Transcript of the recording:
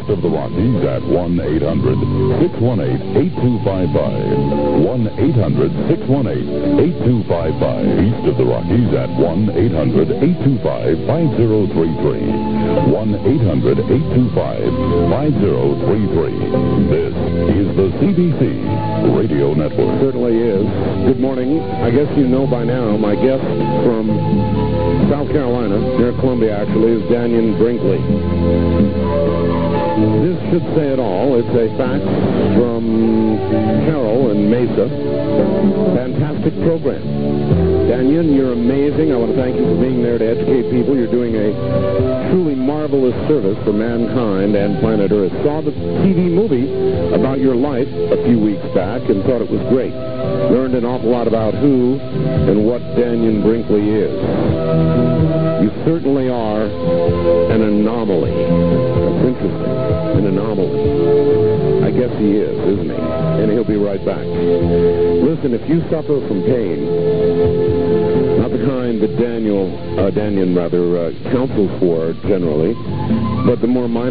West of the Rockies at 1-800-618-8255. 1-800-618-8255. East of the Rockies at 1-800-825-5033. 1-800-825-5033. This is the CBC Radio Network. Certainly is. Good morning. I guess you know by now my guest from South Carolina, near Columbia actually, is Dannion Brinkley. This should say it all. It's a fax from Carol in Mesa. Fantastic program. Dannion, you're amazing. I want to thank you for being there to educate people. You're doing a truly marvelous service for mankind and planet Earth. Saw the TV movie about your life a few weeks back and thought it was great. Learned an awful lot about who and what Dannion Brinkley is. You certainly are an anomaly. That's interesting. An anomaly. I guess he is, isn't he? And he'll be right back. Listen, if you suffer from pain, not the kind that Dannion counsels for generally, but the more minor